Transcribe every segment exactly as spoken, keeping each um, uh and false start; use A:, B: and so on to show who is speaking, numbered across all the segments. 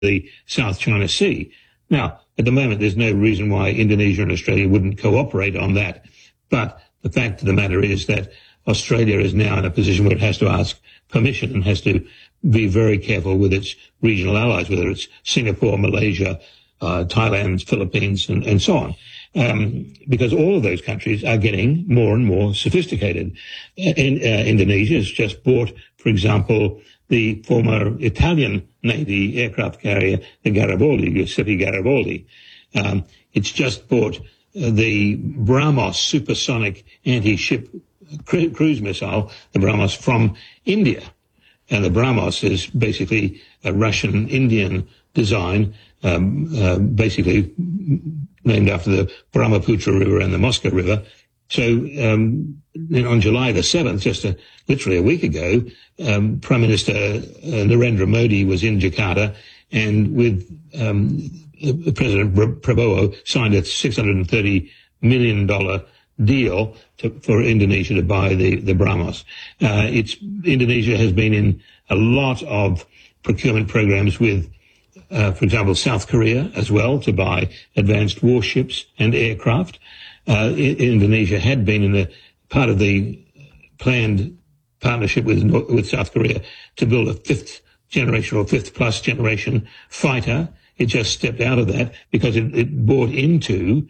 A: the South China Sea. Now, at the moment, there's no reason why Indonesia and Australia wouldn't cooperate on that. But the fact of the matter is that Australia is now in a position where it has to ask permission and has to be very careful with its regional allies, whether it's Singapore, Malaysia, uh, Thailand, Philippines, and, and so on. Um, because all of those countries are getting more and more sophisticated. In, uh, Indonesia has just bought, for example, the former Italian Navy aircraft carrier, the Garibaldi, Giuseppe Garibaldi. Um, it's just bought uh, the BrahMos supersonic anti-ship cru- cruise missile, the BrahMos, from India. And the BrahMos is basically a Russian-Indian design, um, uh, basically named after the Brahmaputra River and the Moscow River. So um, on July the seventh, just a, literally a week ago, um, Prime Minister uh, Narendra Modi was in Jakarta, and with um, President Prabowo signed a six hundred thirty million dollars deal to, for Indonesia to buy the, the BrahMos. Uh, it's, Indonesia has been in a lot of procurement programs with Uh, for example, South Korea as well, to buy advanced warships and aircraft. Uh, I- Indonesia had been in the part of the planned partnership with with South Korea to build a fifth generation or fifth plus generation fighter. It just stepped out of that because it, it bought into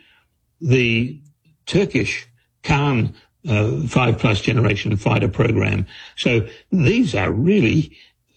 A: the Turkish Khan uh, five plus generation fighter program. So these are really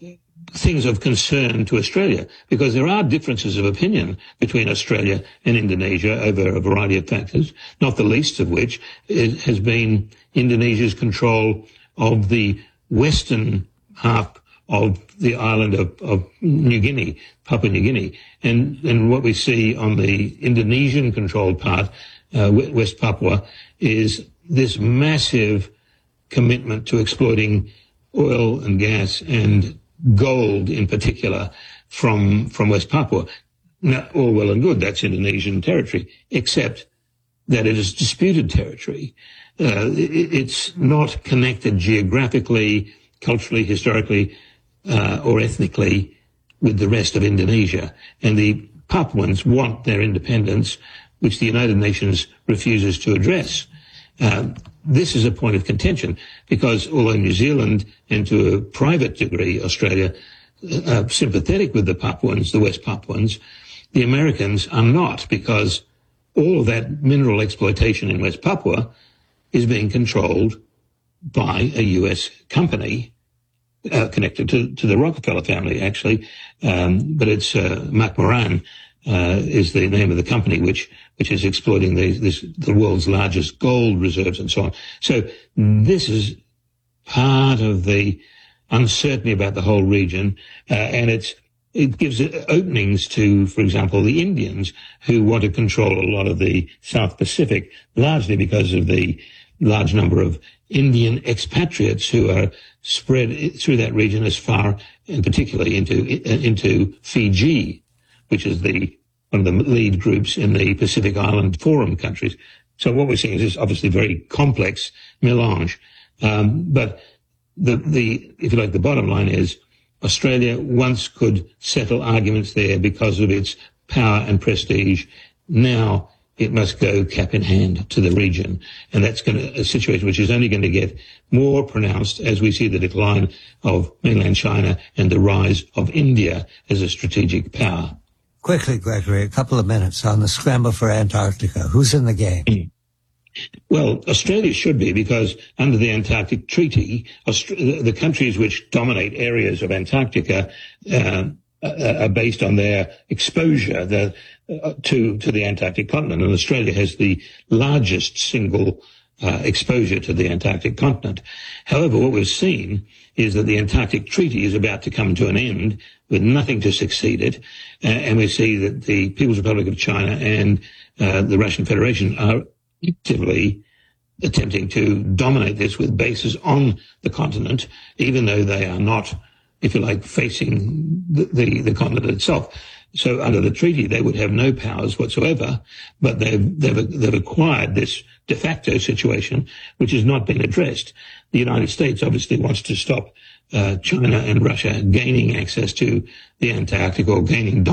A: things of concern to Australia, because there are differences of opinion between Australia and Indonesia over a variety of factors, not the least of which it has been Indonesia's control of the western half of the island of, of New Guinea, Papua New Guinea. And, and what we see on the Indonesian-controlled part, uh, West Papua, is this massive commitment to exploiting oil and gas and gold in particular from from West Papua. Now, all well and good, that's Indonesian territory, except that it is disputed territory. Uh, it, it's not connected geographically, culturally, historically, uh, or ethnically with the rest of Indonesia. And the Papuans want their independence, which the United Nations refuses to address. Uh, this is a point of contention because although New Zealand and to a private degree Australia are sympathetic with the Papuans, the West Papuans, the Americans are not, because all of that mineral exploitation in West Papua is being controlled by a U S company uh, connected to, to the Rockefeller family, actually. Um, but it's uh, McMoran uh, is the name of the company which which is exploiting the, this, the world's largest gold reserves and so on. So this is part of the uncertainty about the whole region, uh, and it's, it gives openings to, for example, the Indians, who want to control a lot of the South Pacific, largely because of the large number of Indian expatriates who are spread through that region as far, and particularly into into Fiji, which is the one of the lead groups in the Pacific Island Forum countries. So what we're seeing is this obviously very complex melange. Um, but the, the, if you like, the bottom line is Australia once could settle arguments there because of its power and prestige. Now it must go cap in hand to the region. And that's going to, a situation which is only going to get more pronounced as we see the decline of mainland China and the rise of India as a strategic power.
B: Quickly, Gregory, a couple of minutes on the scramble for Antarctica. Who's in the game?
A: Well, Australia should be, because under the Antarctic Treaty, Aust- the countries which dominate areas of Antarctica uh, are based on their exposure the, uh, to to the Antarctic continent, and Australia has the largest single uh, exposure to the Antarctic continent. However, what we've seen is that the Antarctic Treaty is about to come to an end with nothing to succeed it, uh, and we see that the People's Republic of China and uh, the Russian Federation are actively attempting to dominate this with bases on the continent, even though they are not, if you like, facing the, the, the continent itself. So under the treaty, they would have no powers whatsoever, but they've, they've, they've acquired this de facto situation, which has not been addressed. The United States obviously wants to stop uh, China and Russia gaining access to the Antarctic or gaining